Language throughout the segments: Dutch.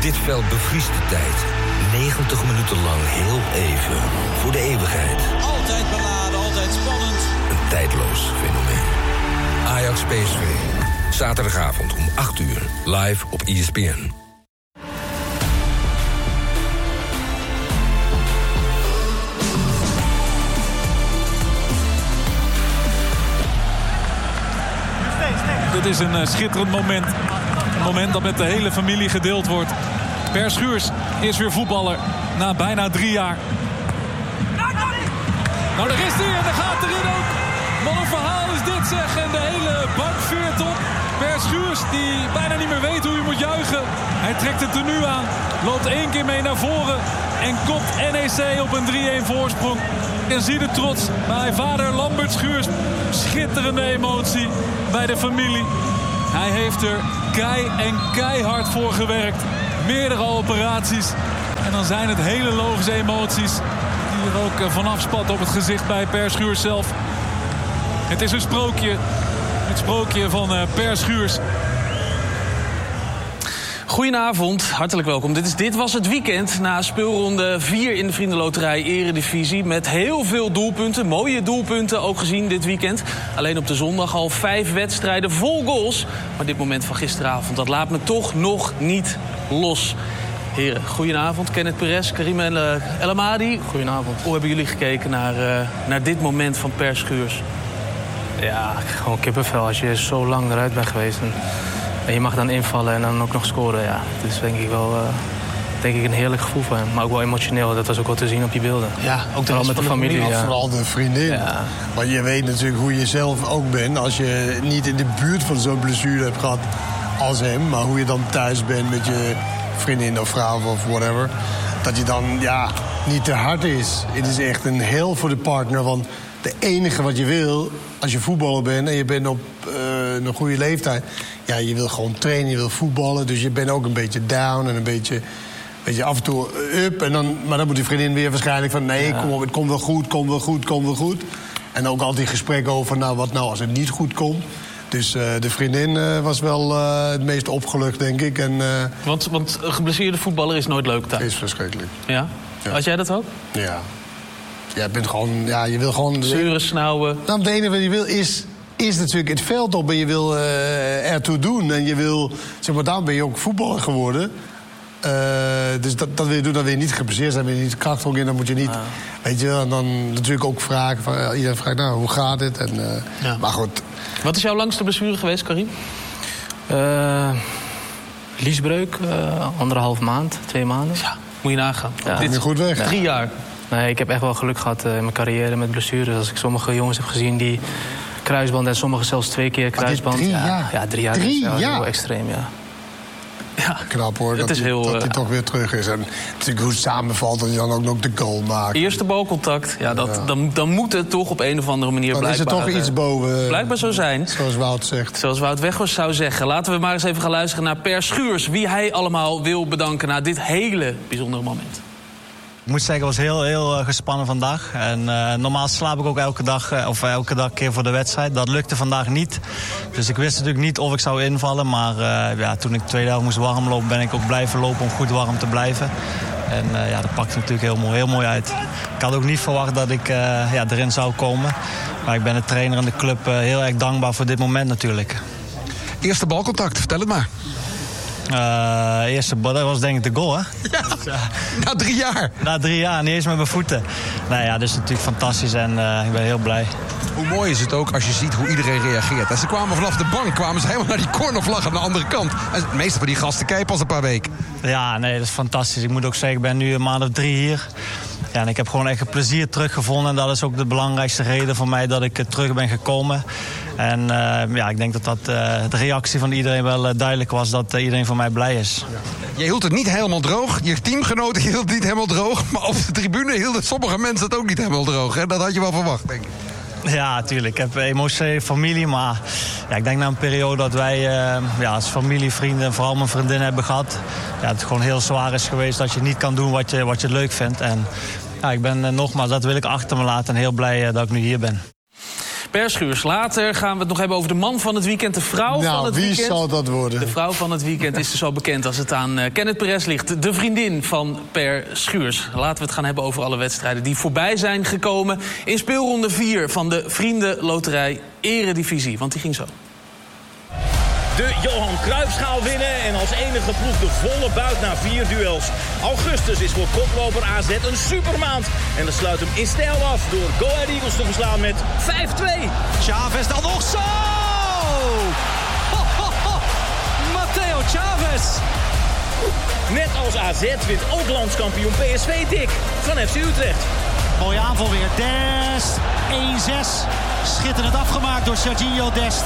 Dit veld bevriest de tijd. 90 minuten lang heel even. Voor de eeuwigheid. Altijd beladen, altijd spannend. Een tijdloos fenomeen. Ajax PSV. Zaterdagavond om 8 uur. Live op ESPN. Dit is een schitterend moment. Een moment dat met de hele familie gedeeld wordt. Per Schuurs is weer voetballer na bijna 3 jaar. Nou, daar is hij en daar gaat erin ook. Wat een verhaal is dit, zeg. En de hele bank veert op. Per Schuurs, die bijna niet meer weet hoe hij moet juichen. Hij trekt het tenue aan, loopt 1 keer mee naar voren en kopt NEC op een 3-1 voorsprong. En zie de trots bij vader Lambert Schuurs. Schitterende emotie bij de familie. Hij heeft er keihard voor gewerkt. Meerdere operaties. En dan zijn het hele logische emoties die er ook vanaf spatten op het gezicht bij Per Schuurs zelf. Het is een sprookje. Het sprookje van Per Schuurs. Goedenavond, hartelijk welkom. Dit was het weekend na speelronde 4 in de Vriendenloterij Eredivisie. Met heel veel doelpunten, mooie doelpunten ook gezien dit weekend. Alleen op de zondag al 5 wedstrijden vol goals. Maar dit moment van gisteravond, dat laat me toch nog niet los. Heren, goedenavond. Kenneth Perez, Karim El Amadi. Goedenavond. Hoe hebben jullie gekeken naar dit moment van Per Schuurs? Ja, gewoon kippenvel. Als je zo lang eruit bent geweest en je mag dan invallen en dan ook nog scoren. Ja, dat is denk ik wel een heerlijk gevoel voor hem. Maar ook wel emotioneel. Dat was ook wel te zien op die beelden. Ja, ook vooral met de familie. Ja. Ja. Vooral de vriendin. Ja. Want je weet natuurlijk hoe je zelf ook bent. Als je niet in de buurt van zo'n blessure hebt gehad als hem. Maar hoe je dan thuis bent met je vriendin of vrouw of whatever. Dat je dan niet te hard is. Het is echt een hel voor de partner. Want de enige wat je wil als je voetballer bent en je bent op een goede leeftijd. Ja, je wil gewoon trainen, je wil voetballen. Dus je bent ook een beetje down en een beetje af en toe up. Maar dan moet die vriendin weer waarschijnlijk van nee, kom op, het komt wel goed. En ook altijd gesprekken over wat nou als het niet goed komt. Dus de vriendin was wel het meest opgelucht, denk ik. Want een geblesseerde voetballer is nooit leuk thuis. Is verschrikkelijk. Ja? Had jij dat ook? Ja. Je bent gewoon, je wil gewoon zeuren, snauwen. Nou, het enige wat je wil is natuurlijk het veld op en je wil ertoe doen. En je wil, zeg maar, daarom ben je ook voetballer geworden. Dus dat wil je doen, dan wil je niet geblesseerd zijn, dan wil je niet krachtig in, dan moet je niet. Weet je, en dan natuurlijk ook vragen van iedereen vraagt, nou, hoe gaat het? Maar goed. Wat is jouw langste blessure geweest, Karim? Liesbreuk, 1,5 maand, 2 maanden. Ja, moet je nagaan. Ja, dit is goed weg. 3 jaar. Nee, ik heb echt wel geluk gehad in mijn carrière met blessures. Als ik sommige jongens heb gezien die kruisband en sommigen zelfs 2 keer kruisband. 3 jaar? Ja, 3 jaar. 3 jaar? jaar? Heel extreem, ja. Ja, knap hoor, dat hij toch weer terug is. En natuurlijk hoe het samenvalt dat hij dan ook nog de goal maakt. Eerste balcontact, dan moet het toch op een of andere manier dan blijkbaar... Dan is er toch iets boven... Blijkbaar zo zijn. Zoals Wout zegt. Zoals Wout Weghorst zou zeggen. Laten we maar eens even gaan luisteren naar Per Schuurs. Wie hij allemaal wil bedanken na dit hele bijzondere moment. Ik moet zeggen, het was heel gespannen vandaag. En normaal slaap ik ook elke dag keer voor de wedstrijd. Dat lukte vandaag niet. Dus ik wist natuurlijk niet of ik zou invallen. Maar toen ik 2 dagen moest warmlopen, ben ik ook blijven lopen om goed warm te blijven. En dat pakte natuurlijk heel mooi uit. Ik had ook niet verwacht dat ik erin zou komen. Maar ik ben de trainer en de club heel erg dankbaar voor dit moment natuurlijk. Eerste balcontact, vertel het maar. Dat was denk ik de goal, hè? Ja, na 3 jaar. Na 3 jaar, niet eens met mijn voeten. Nou ja, dat is natuurlijk fantastisch en ik ben heel blij. Hoe mooi is het ook als je ziet hoe iedereen reageert. En ze kwamen vanaf de bank, kwamen ze helemaal naar die cornervlag aan de andere kant. En de meeste van die gasten kijken pas een paar weken. Ja, nee, dat is fantastisch. Ik moet ook zeggen, ik ben nu een maand of 3 hier. Ja, en ik heb gewoon echt een plezier teruggevonden. En dat is ook de belangrijkste reden voor mij dat ik terug ben gekomen. En ik denk dat de reactie van iedereen wel duidelijk was dat iedereen voor mij blij is. Ja. Je hield het niet helemaal droog. Je teamgenoten hield het niet helemaal droog. Maar op de tribune hielden sommige mensen het ook niet helemaal droog. Hè? Dat had je wel verwacht, denk ik. Ja, natuurlijk. Ik heb emotionele familie. Maar ik denk na een periode dat wij als familie, vrienden en vooral mijn vriendin hebben gehad. Ja, het gewoon heel zwaar is geweest dat je niet kan doen wat je leuk vindt. En ik ben nogmaals, dat wil ik achter me laten en heel blij dat ik nu hier ben. Per Schuurs, later gaan we het nog hebben over de man van het weekend, de vrouw van het weekend. Wie zal dat worden? De vrouw van het weekend is dus al bekend als het aan Kenneth Perez ligt. De vriendin van Per Schuurs. Laten we het gaan hebben over alle wedstrijden die voorbij zijn gekomen in speelronde 4 van de Vriendenloterij Eredivisie. Want die ging zo. De Johan Cruijffschaal winnen en als enige ploeg de volle buit na 4 duels. Augustus is voor koploper AZ een supermaand. En dat sluit hem in stijl af door Go Ahead Eagles te verslaan met 5-2. Chavez dan nog zo! Ho, ho, ho. Matteo Chavez! Net als AZ wint ook landskampioen PSV dik van FC Utrecht. Mooie aanval weer. Dest 1-6. Schitterend afgemaakt door Serginho Dest.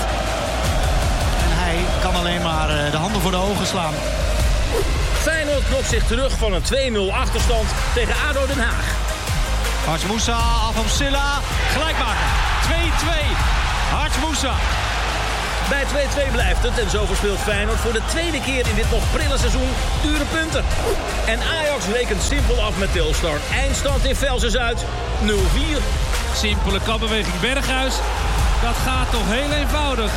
Hij kan alleen maar de handen voor de ogen slaan. Feyenoord knokt zich terug van een 2-0 achterstand tegen ADO Den Haag. Harts Moussa, Afam Silla, gelijk maken. 2-2. Harts Moussa. Bij 2-2 blijft het en zo verspeelt Feyenoord voor de tweede keer in dit nog prille seizoen dure punten. En Ajax rekent simpel af met Telstar. Eindstand in Velsen-Zuid 0-4. Simpele kapbeweging Berghuis. Dat gaat toch heel eenvoudig.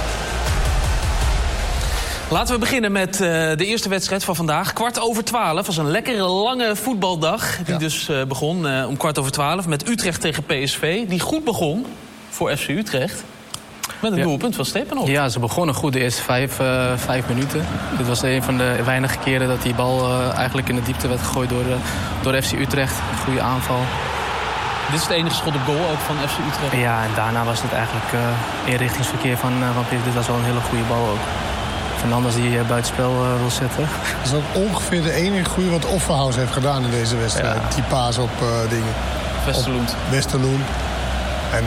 Laten we beginnen met de eerste wedstrijd van vandaag. 12:15 was een lekkere lange voetbaldag. Die dus begon om 12:15 met Utrecht tegen PSV. Die goed begon voor FC Utrecht. Met een doelpunt van Stepanov. Ja, ze begonnen goed de eerste 5 minuten. Dit was een van de weinige keren dat die bal eigenlijk in de diepte werd gegooid door FC Utrecht. Een goede aanval. Dit is het enige schot op goal ook van FC Utrecht. Ja, en daarna was het eigenlijk inrichtingsverkeer van PSV. Dit was wel een hele goede bal ook. Fernandes die buitenspel wil zetten. Dat is ook ongeveer de enige goede wat Offerhaus heeft gedaan in deze wedstrijd. Ja. Die paas op dingen. Westerloen. En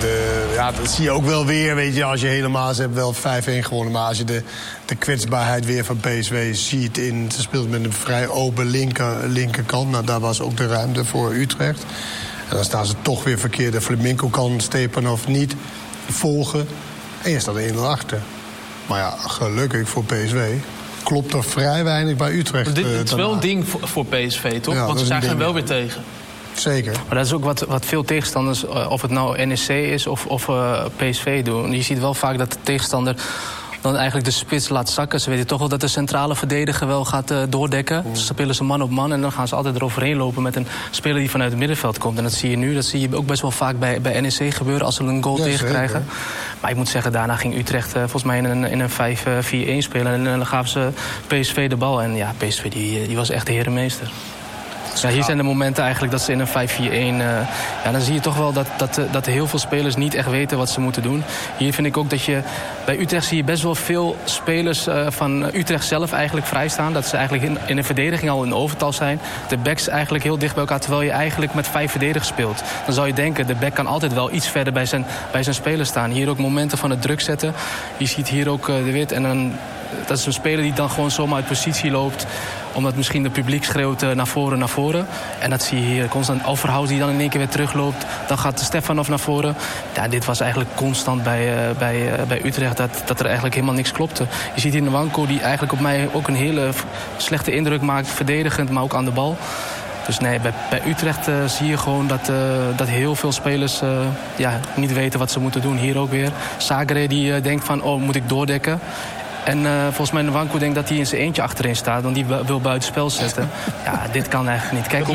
dat zie je ook wel weer, weet je, als je helemaal hebt wel 5-1 gewonnen. Maar als je de kwetsbaarheid weer van PSV ziet ze speelt met een vrij open linkerkant. Nou, daar was ook de ruimte voor Utrecht. En dan staan ze toch weer verkeerd. De Flamenco kan Stepanov niet volgen. En je staat er 1-0 achter. Maar ja, gelukkig voor PSV klopt er vrij weinig bij Utrecht. Het is wel een ding voor PSV, toch? Ja, want ze zagen hem wel weer tegen. Zeker. Maar dat is ook wat veel tegenstanders, of het nou NEC is of PSV doen. Je ziet wel vaak dat de tegenstander dan eigenlijk de spits laat zakken. Ze weten toch wel dat de centrale verdediger wel gaat doordekken. Dus dan spelen ze man op man en dan gaan ze altijd eroverheen lopen met een speler die vanuit het middenveld komt. En dat zie je nu, dat zie je ook best wel vaak bij NEC gebeuren als ze een goal tegenkrijgen. Maar ik moet zeggen, daarna ging Utrecht volgens mij in een 5-4-1 spelen. En dan gaven ze PSV de bal. En ja, PSV die was echt de herenmeester. Ja, hier zijn de momenten eigenlijk dat ze in een 5-4-1... dan zie je toch wel dat heel veel spelers niet echt weten wat ze moeten doen. Hier vind ik ook dat je... Bij Utrecht zie je best wel veel spelers van Utrecht zelf eigenlijk vrijstaan. Dat ze eigenlijk in de verdediging al in overtal zijn. De backs eigenlijk heel dicht bij elkaar, terwijl je eigenlijk met 5 verdedigers speelt. Dan zou je denken, de back kan altijd wel iets verder bij zijn speler staan. Hier ook momenten van het druk zetten. Je ziet hier ook De Wit en dan... Dat is een speler die dan gewoon zomaar uit positie loopt. Omdat misschien het publiek schreeuwt naar voren. En dat zie je hier constant. Overhaus die dan in één keer weer terugloopt. Dan gaat Stefanov naar voren. Ja, dit was eigenlijk constant bij Utrecht. Dat er eigenlijk helemaal niks klopte. Je ziet hier Nwankwo die eigenlijk op mij ook een hele slechte indruk maakt. Verdedigend, maar ook aan de bal. Dus nee, bij Utrecht zie je gewoon dat heel veel spelers niet weten wat ze moeten doen. Hier ook weer. Sagre die denkt van, moet ik doordekken? En volgens mij Nwankwo denkt dat hij in zijn eentje achterin staat. Want die wil buitenspel zetten. Ja, dit kan eigenlijk niet. Kijk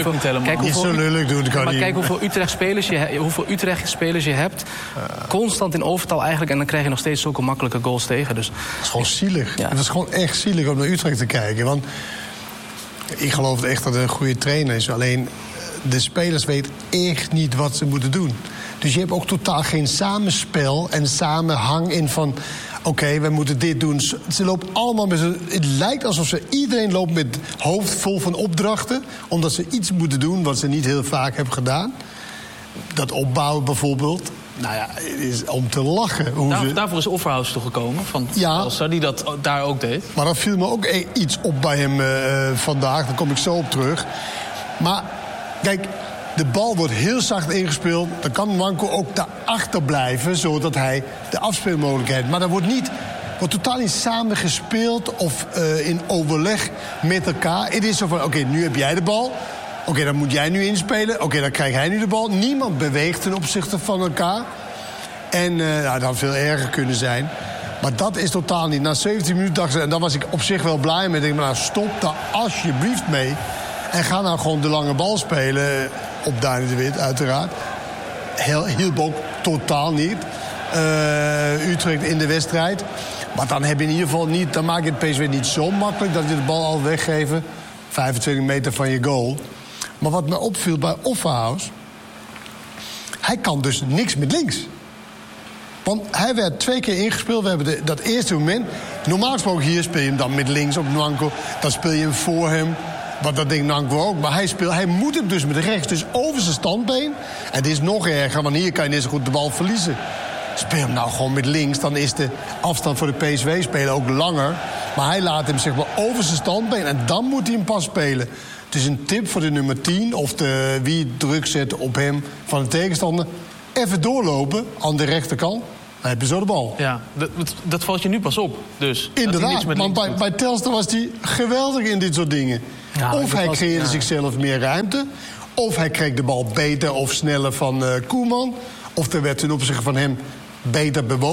hoeveel Utrecht spelers je hebt. Constant in overtal eigenlijk. En dan krijg je nog steeds zulke makkelijke goals tegen. Dus, het is gewoon zielig. Ja. Het is gewoon echt zielig om naar Utrecht te kijken. Want ik geloof echt dat het een goede trainer is. Alleen de spelers weten echt niet wat ze moeten doen. Dus je hebt ook totaal geen samenspel en samenhang in van... Oké, we moeten dit doen. Ze lopen allemaal met het lijkt alsof iedereen loopt met het hoofd vol van opdrachten. Omdat ze iets moeten doen wat ze niet heel vaak hebben gedaan. Dat opbouwen bijvoorbeeld. Nou ja, het is om te lachen. Daarvoor is Offerhaus toch gekomen? Van Elsa, die dat daar ook deed. Maar dat viel me ook iets op bij hem vandaag. Daar kom ik zo op terug. Maar kijk... De bal wordt heel zacht ingespeeld. Dan kan Nwankwo ook daarachter blijven, zodat hij de afspeelmogelijkheid... Maar dat wordt totaal niet samen gespeeld of in overleg met elkaar. Het is zo van, oké, nu heb jij de bal. Oké, dan moet jij nu inspelen. Oké, dan krijgt hij nu de bal. Niemand beweegt ten opzichte van elkaar. En dat had veel erger kunnen zijn. Maar dat is totaal niet. Na 17 minuten dacht ze, en daar was ik op zich wel blij mee. Ik denk, nou, stop daar alsjeblieft mee. En ga nou gewoon de lange bal spelen. Op Dani de Wit, uiteraard. Hielp ook totaal niet. Utrecht in de wedstrijd. Maar dan heb je in ieder geval niet... dan maak je het PSV niet zo makkelijk dat je de bal al weggeven. 25 meter van je goal. Maar wat me opviel bij Offerhaus... hij kan dus niks met links. Want hij werd 2 keer ingespeeld. We hebben dat eerste moment... normaal gesproken hier speel je hem dan met links op Nwankwo. Dan speel je hem voor hem. Want dat denkt Nwankwo ook. Maar hij moet hem dus met rechts. Dus over zijn standbeen. En dit is nog erger, want hier kan je net zo goed de bal verliezen. Speel hem nou gewoon met links. Dan is de afstand voor de PSV-speler ook langer. Maar hij laat hem zeg maar over zijn standbeen. En dan moet hij hem pas spelen. Dus een tip voor de nummer 10... of wie druk zet op hem van de tegenstander... even doorlopen aan de rechterkant. Dan heb je zo de bal. Ja, dat valt je nu pas op. Dus inderdaad, maar bij Telstar was hij geweldig in dit soort dingen. Ja, of hij creëerde zichzelf meer ruimte... of hij kreeg de bal beter of sneller van Koeman... of er werd ten opzichte van hem beter bewogen.